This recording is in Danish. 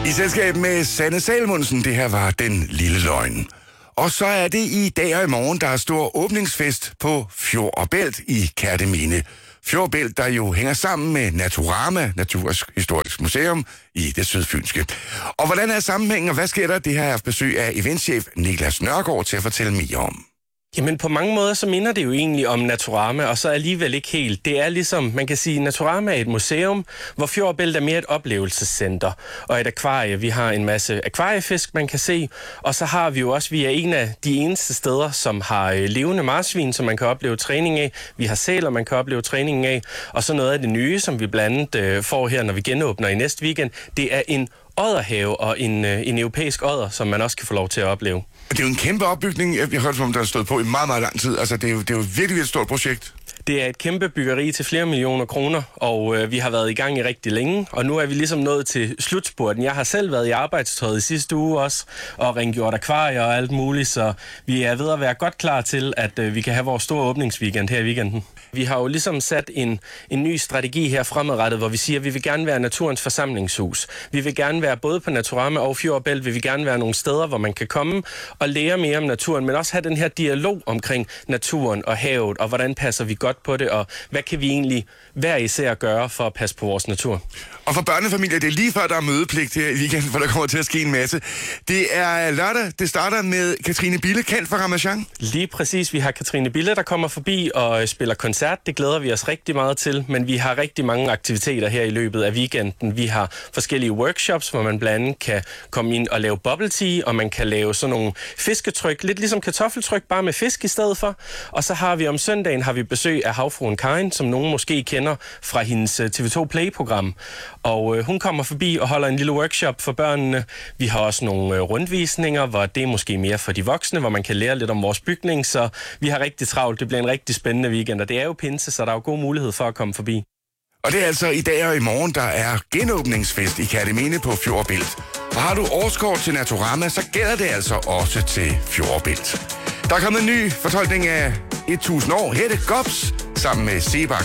I selskab med Sanne Salmonsen, det her var Den Lille Løgn. Og så er det i dag og i morgen, der er stor åbningsfest på Fjord og Bælt i Kerteminde. Fjord og Bælt, der jo hænger sammen med Naturama, Naturhistorisk Museum i det sydfynske. Og hvordan er sammenhængen, og hvad sker der? Det har jeg haft besøg af eventchef Niklas Nørgaard til at fortælle mere om. Jamen på mange måder, så minder det jo egentlig om Naturama, og så alligevel ikke helt. Det er ligesom, man kan sige, Naturama er et museum, hvor Fjord og Bælt er mere et oplevelsescenter og et akvarie. Vi har en masse akvariefisk, man kan se, og så har vi jo også, vi er en af de eneste steder, som har levende marsvin, som man kan opleve træning af. Vi har sæler, man kan opleve træningen af, og så noget af det nye, som vi blandt andet får her, når vi genåbner i næste weekend, det er en odderhave og en europæisk odder, som man også kan få lov til at opleve. Det er jo en kæmpe opbygning. Jeg har hørt, som der har stået på i meget, meget lang tid. Altså, det er jo virkelig et stort projekt. Det er et kæmpe byggeri til flere millioner kroner, og vi har været i gang i rigtig længe, og nu er vi ligesom nået til slutspurten. Jeg har selv været i arbejdstøjet i sidste uge også, og rengjort akvarier og alt muligt, så vi er ved at være godt klar til, at vi kan have vores store åbningsweekend her i weekenden. Vi har jo ligesom sat en ny strategi her fremadrettet, hvor vi siger, at vi vil gerne være naturens forsamlingshus. Vi vil gerne være både på Naturama og Fjord og Bælt, vi vil gerne være nogle steder, hvor man kan komme og lære mere om naturen, men også have den her dialog omkring naturen og havet, og hvordan passer vi godt på det, og hvad kan vi egentlig hver især gøre for at passe på vores natur. Og for børnefamilier, det er lige før, der er mødepligt her i weekenden, for der kommer til at ske en masse. Det er lørdag, det starter med Katrine Bille, kendt for Ramachan. Lige præcis, vi har Katrine Bille, der kommer forbi og spiller koncert. Det glæder vi os rigtig meget til, men vi har rigtig mange aktiviteter her i løbet af weekenden. Vi har forskellige workshops, hvor man blandt andet kan komme ind og lave bubble tea, og man kan lave sådan nogle fisketryk, lidt ligesom kartoffeltryk, bare med fisk i stedet for. Og så har vi om søndagen besøg af havfruen Karin, som nogen måske kender fra hendes TV2 Play-program. Og hun kommer forbi og holder en lille workshop for børnene. Vi har også nogle rundvisninger, hvor det er måske mere for de voksne, hvor man kan lære lidt om vores bygning. Så vi har rigtig travlt. Det bliver en rigtig spændende weekend, og det er jo pinse, så der er jo god mulighed for at komme forbi. Og det er altså i dag og i morgen, der er genåbningsfest i Kerteminde på Fjord og Bælt. Og har du årskort til Naturama, så gælder det altså også til Fjord og Bælt. Der er kommet en ny fortolkning af 1000 år. Her er det Gops sammen med Sebak.